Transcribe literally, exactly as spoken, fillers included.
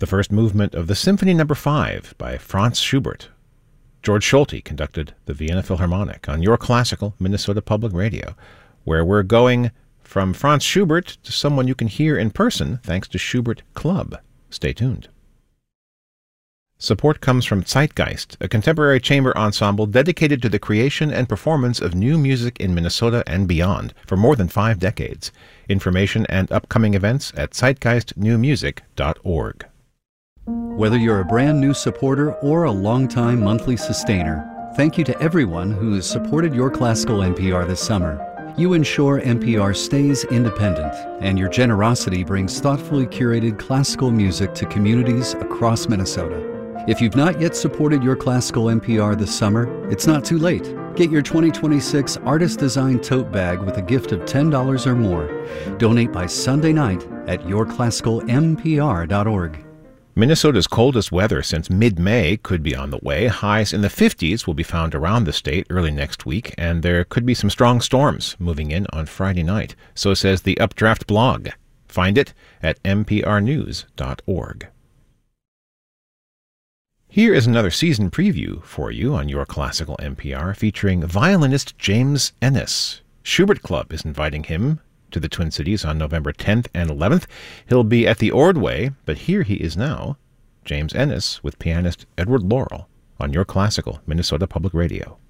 the first movement of the Symphony Number five by Franz Schubert. George Schulte conducted the Vienna Philharmonic on your classical Minnesota Public Radio, where we're going from Franz Schubert to someone you can hear in person thanks to Schubert Club. Stay tuned. Support comes from Zeitgeist, a contemporary chamber ensemble dedicated to the creation and performance of new music in Minnesota and beyond for more than five decades. Information and upcoming events at zeitgeist new music dot org. Whether you're a brand new supporter or a longtime monthly sustainer, thank you to everyone who has supported Your Classical N P R this summer. You ensure N P R stays independent, and your generosity brings thoughtfully curated classical music to communities across Minnesota. If you've not yet supported Your Classical N P R this summer, it's not too late. Get your twenty twenty-six artist-designed tote bag with a gift of ten dollars or more. Donate by Sunday night at your classical n p r dot org. Minnesota's coldest weather since mid-May could be on the way. Highs in the fifties will be found around the state early next week, and there could be some strong storms moving in on Friday night. So says the Updraft blog. Find it at n p r news dot org. Here is another season preview for you on Your Classical N P R featuring violinist James Ennis. Schubert Club is inviting him to the Twin Cities on November tenth and eleventh. He'll be at the Ordway, but here he is now, James Ennis with pianist Edward Laurel on Your Classical Minnesota Public Radio.